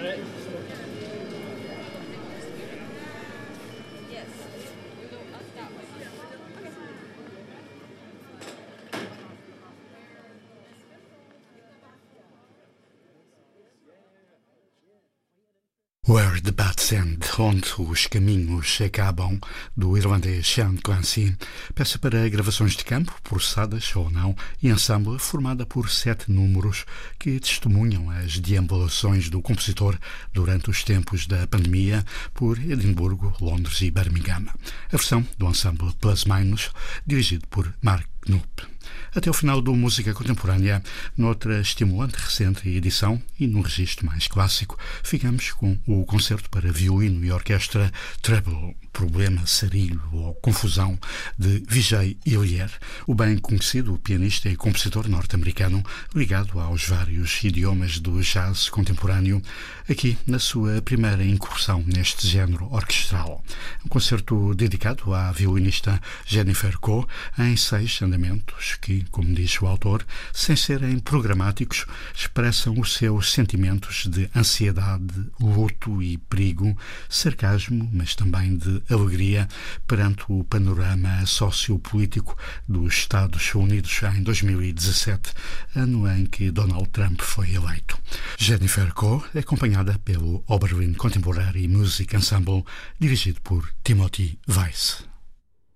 Where the Bats End, onde os caminhos acabam, do irlandês Sean Clancy, peça para gravações de campo, processadas ou não, e ensemble formada por 7 números que testemunham as deambulações do compositor durante os tempos da pandemia por Edimburgo, Londres e Birmingham. A versão do ensemble Plus Minus, dirigido por Mark Knupp. Até o final do Música Contemporânea, noutra estimulante recente edição e num registro mais clássico, ficamos com o concerto para violino e orquestra Trouble, Problema, Sarilho ou Confusão, de Vijay Iyer, o bem conhecido pianista e compositor norte-americano ligado aos vários idiomas do jazz contemporâneo, aqui na sua primeira incursão neste género orquestral. Um concerto dedicado à violinista Jennifer Coe em 6 andamentos que, como diz o autor, sem serem programáticos, expressam os seus sentimentos de ansiedade, luto e perigo, sarcasmo, mas também de alegria perante o panorama sociopolítico dos Estados Unidos em 2017, ano em que Donald Trump foi eleito. Jennifer Coe, acompanhada pelo Oberlin Contemporary Music Ensemble, dirigido por Timothy Weiss.